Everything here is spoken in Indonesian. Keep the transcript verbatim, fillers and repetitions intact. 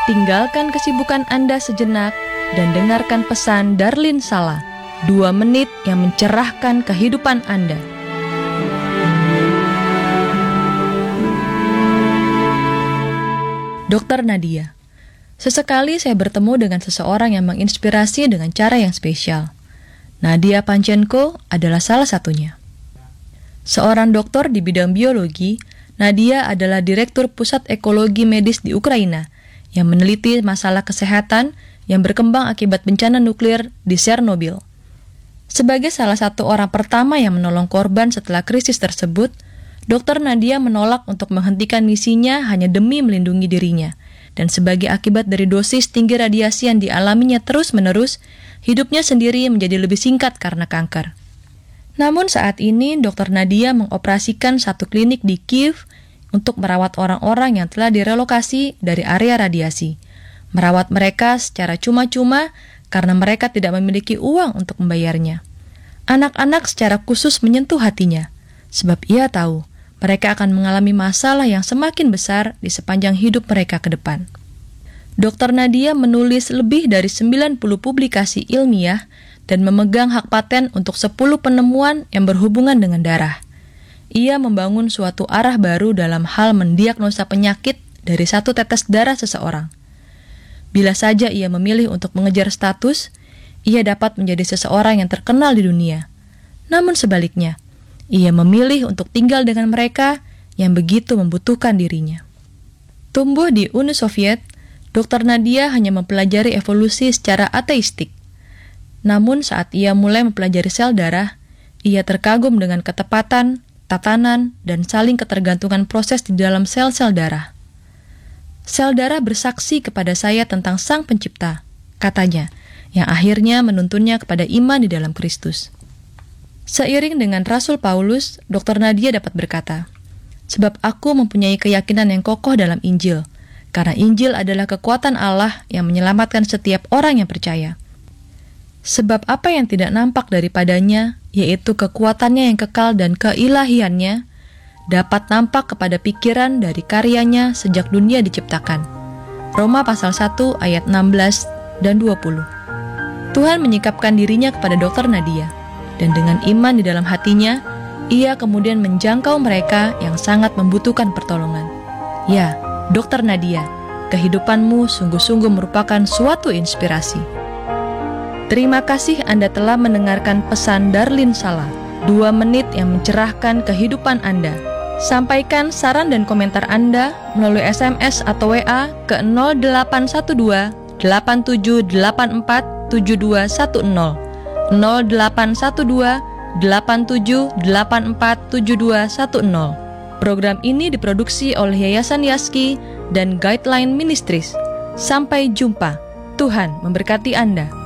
tinggalkan kesibukan Anda sejenak dan dengarkan pesan Darlin Sala, dua menit yang mencerahkan kehidupan Anda. Dokter Nadia. Sesekali saya bertemu dengan seseorang yang menginspirasi dengan cara yang spesial. Nadia Panchenko adalah salah satunya. Seorang dokter di bidang biologi, Nadia adalah Direktur Pusat Ekologi Medis di Ukraina yang meneliti masalah kesehatan yang berkembang akibat bencana nuklir di Chernobyl. Sebagai salah satu orang pertama yang menolong korban setelah krisis tersebut, Dokter Nadia menolak untuk menghentikan misinya hanya demi melindungi dirinya. Dan sebagai akibat dari dosis tinggi radiasi yang dialaminya terus-menerus, hidupnya sendiri menjadi lebih singkat karena kanker. Namun saat ini, Dokter Nadia mengoperasikan satu klinik di Kiev untuk merawat orang-orang yang telah direlokasi dari area radiasi. Merawat mereka secara cuma-cuma karena mereka tidak memiliki uang untuk membayarnya. Anak-anak secara khusus menyentuh hatinya, sebab ia tahu mereka akan mengalami masalah yang semakin besar di sepanjang hidup mereka ke depan. Dokter Nadia menulis lebih dari sembilan puluh publikasi ilmiah dan memegang hak paten untuk sepuluh penemuan yang berhubungan dengan darah. Ia membangun suatu arah baru dalam hal mendiagnosa penyakit dari satu tetes darah seseorang. Bila saja ia memilih untuk mengejar status, ia dapat menjadi seseorang yang terkenal di dunia. Namun sebaliknya, ia memilih untuk tinggal dengan mereka yang begitu membutuhkan dirinya. Tumbuh di Uni Soviet, Dokter Nadia hanya mempelajari evolusi secara ateistik. Namun saat ia mulai mempelajari sel darah, ia terkagum dengan ketepatan, tatanan, dan saling ketergantungan proses di dalam sel-sel darah. Sel darah bersaksi kepada saya tentang Sang Pencipta, katanya, yang akhirnya menuntunnya kepada iman di dalam Kristus. Seiring dengan Rasul Paulus, Dokter Nadia dapat berkata, "Sebab aku mempunyai keyakinan yang kokoh dalam Injil, karena Injil adalah kekuatan Allah yang menyelamatkan setiap orang yang percaya. Sebab apa yang tidak nampak daripadanya, yaitu kekuatannya yang kekal dan keilahiannya, dapat nampak kepada pikiran dari karyanya sejak dunia diciptakan." Roma pasal satu ayat enam belas dan dua puluh. Tuhan menyikapkan dirinya kepada Dokter Nadia, dan dengan iman di dalam hatinya, ia kemudian menjangkau mereka yang sangat membutuhkan pertolongan. Ya, Dokter Nadia, kehidupanmu sungguh-sungguh merupakan suatu inspirasi. Terima kasih Anda telah mendengarkan pesan Darlin Sala, dua menit yang mencerahkan kehidupan Anda. Sampaikan saran dan komentar Anda melalui S M S atau W A ke nol delapan satu dua delapan tujuh delapan empat tujuh dua satu nol. nol delapan satu dua delapan tujuh delapan empat tujuh dua satu nol. Program ini diproduksi oleh Yayasan Yaski dan Guideline Ministries. Sampai jumpa. Tuhan memberkati Anda.